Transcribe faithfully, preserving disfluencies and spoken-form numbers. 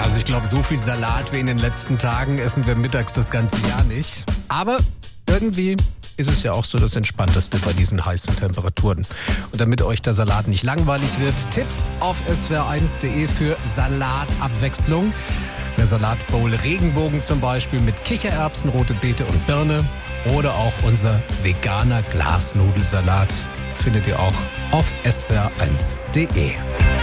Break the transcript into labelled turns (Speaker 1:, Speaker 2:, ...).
Speaker 1: Also ich glaube, so viel Salat wie in den letzten Tagen essen wir mittags das ganze Jahr nicht. Aber irgendwie ist es ja auch so das Entspannteste bei diesen heißen Temperaturen. Und damit euch der Salat nicht langweilig wird, Tipps auf s w r eins punkt de für Salatabwechslung. Der Salatbowl Regenbogen zum Beispiel mit Kichererbsen, rote Beete und Birne. Oder auch unser veganer Glasnudelsalat findet ihr auch auf s w r eins punkt de.